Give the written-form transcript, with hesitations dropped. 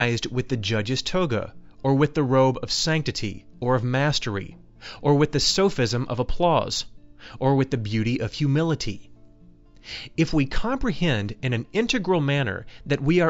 with the judge's toga, or with the robe of sanctity or of mastery, or with the sophism of applause, or with the beauty of humility. If we comprehend in an integral manner that we are